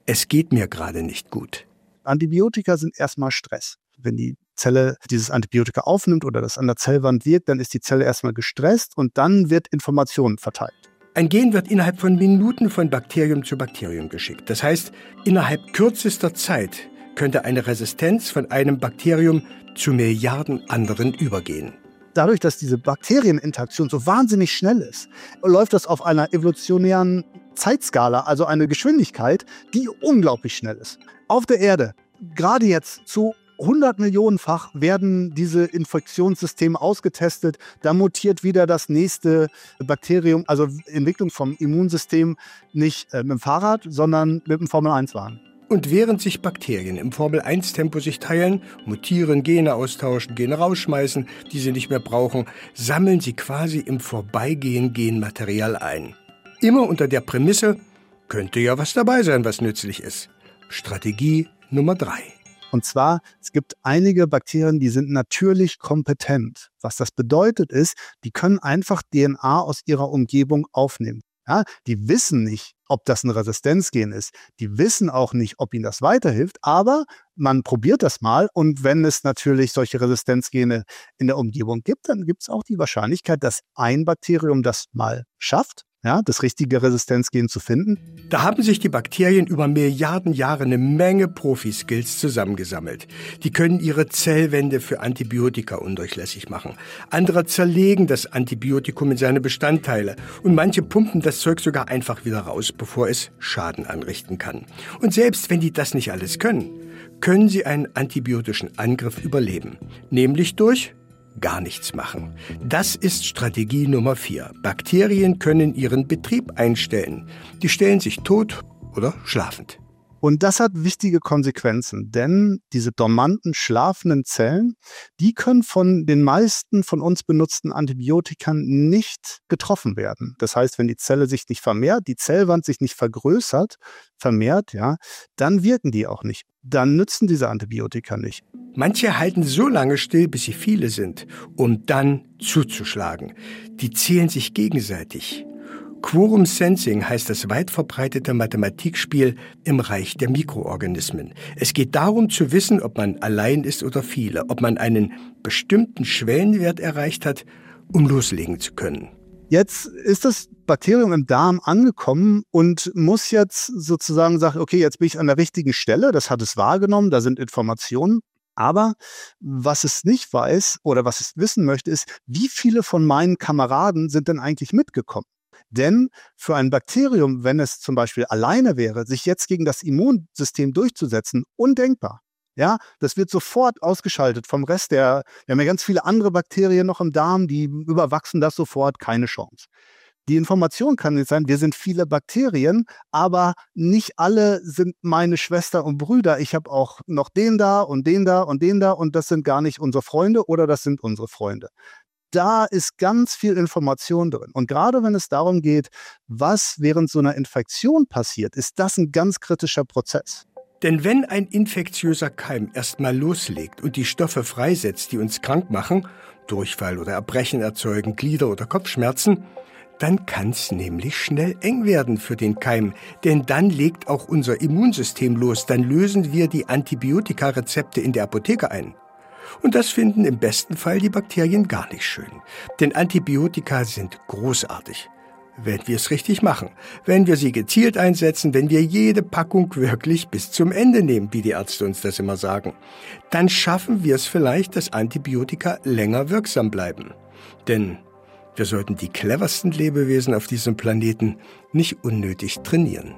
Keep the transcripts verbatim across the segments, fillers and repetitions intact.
es geht mir gerade nicht gut. Antibiotika sind erstmal Stress. Wenn die Zelle dieses Antibiotika aufnimmt oder das an der Zellwand wirkt, dann ist die Zelle erstmal gestresst und dann wird Information verteilt. Ein Gen wird innerhalb von Minuten von Bakterium zu Bakterium geschickt. Das heißt, innerhalb kürzester Zeit könnte eine Resistenz von einem Bakterium zu Milliarden anderen übergehen. Dadurch, dass diese Bakterieninteraktion so wahnsinnig schnell ist, läuft das auf einer evolutionären Zeitskala, also eine Geschwindigkeit, die unglaublich schnell ist. Auf der Erde, gerade jetzt zu hundert Millionenfach werden diese Infektionssysteme ausgetestet. Da mutiert wieder das nächste Bakterium, also Entwicklung vom Immunsystem nicht äh, mit dem Fahrrad, sondern mit dem Formel eins Wagen. Und während sich Bakterien im Formel eins Tempo sich teilen, mutieren, Gene austauschen, Gene rausschmeißen, die sie nicht mehr brauchen, sammeln sie quasi im Vorbeigehen Genmaterial ein. Immer unter der Prämisse, könnte ja was dabei sein, was nützlich ist. Strategie Nummer drei. Und zwar, es gibt einige Bakterien, die sind natürlich kompetent. Was das bedeutet ist, die können einfach D N A aus ihrer Umgebung aufnehmen. Ja, die wissen nicht, ob das ein Resistenzgen ist. Die wissen auch nicht, ob ihnen das weiterhilft. Aber man probiert das mal. Und wenn es natürlich solche Resistenzgene in der Umgebung gibt, dann gibt es auch die Wahrscheinlichkeit, dass ein Bakterium das mal schafft, ja, das richtige Resistenzgen zu finden. Da haben sich die Bakterien über Milliarden Jahre eine Menge Profi-Skills zusammengesammelt. Die können ihre Zellwände für Antibiotika undurchlässig machen. Andere zerlegen das Antibiotikum in seine Bestandteile. Und manche pumpen das Zeug sogar einfach wieder raus, bevor es Schaden anrichten kann. Und selbst wenn die das nicht alles können, können sie einen antibiotischen Angriff überleben. Nämlich durch gar nichts machen. Das ist Strategie Nummer vier. Bakterien können ihren Betrieb einstellen. Die stellen sich tot oder schlafend. Und das hat wichtige Konsequenzen, denn diese dormanten, schlafenden Zellen, die können von den meisten von uns benutzten Antibiotika nicht getroffen werden. Das heißt, wenn die Zelle sich nicht vermehrt, die Zellwand sich nicht vergrößert, vermehrt, ja, dann wirken die auch nicht. Dann nützen diese Antibiotika nicht. Manche halten so lange still, bis sie viele sind, um dann zuzuschlagen. Die zählen sich gegenseitig. Quorum Sensing heißt das weit verbreitete Mathematikspiel im Reich der Mikroorganismen. Es geht darum zu wissen, ob man allein ist oder viele, ob man einen bestimmten Schwellenwert erreicht hat, um loslegen zu können. Jetzt ist das Bakterium im Darm angekommen und muss jetzt sozusagen sagen, okay, jetzt bin ich an der richtigen Stelle, das hat es wahrgenommen, da sind Informationen. Aber was es nicht weiß oder was es wissen möchte, ist, wie viele von meinen Kameraden sind denn eigentlich mitgekommen? Denn für ein Bakterium, wenn es zum Beispiel alleine wäre, sich jetzt gegen das Immunsystem durchzusetzen, undenkbar. Ja, das wird sofort ausgeschaltet vom Rest der, wir haben ja ganz viele andere Bakterien noch im Darm, die überwachsen das sofort, keine Chance. Die Information kann jetzt sein, wir sind viele Bakterien, aber nicht alle sind meine Schwester und Brüder. Ich habe auch noch den da und den da und den da und das sind gar nicht unsere Freunde oder das sind unsere Freunde. Da ist ganz viel Information drin. Und gerade wenn es darum geht, was während so einer Infektion passiert, ist das ein ganz kritischer Prozess. Denn wenn ein infektiöser Keim erstmal loslegt und die Stoffe freisetzt, die uns krank machen, Durchfall oder Erbrechen erzeugen, Glieder- oder Kopfschmerzen, dann kann es nämlich schnell eng werden für den Keim. Denn dann legt auch unser Immunsystem los. Dann lösen wir die Antibiotika-Rezepte in der Apotheke ein. Und das finden im besten Fall die Bakterien gar nicht schön. Denn Antibiotika sind großartig, wenn wir es richtig machen. Wenn wir sie gezielt einsetzen, wenn wir jede Packung wirklich bis zum Ende nehmen, wie die Ärzte uns das immer sagen, dann schaffen wir es vielleicht, dass Antibiotika länger wirksam bleiben. Denn wir sollten die cleversten Lebewesen auf diesem Planeten nicht unnötig trainieren.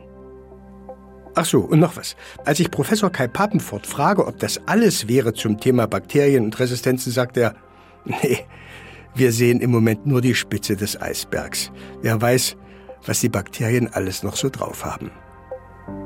Ach so, und noch was. Als ich Professor Kai Papenfort frage, ob das alles wäre zum Thema Bakterien und Resistenzen, sagt er, nee, wir sehen im Moment nur die Spitze des Eisbergs. Wer weiß, was die Bakterien alles noch so drauf haben.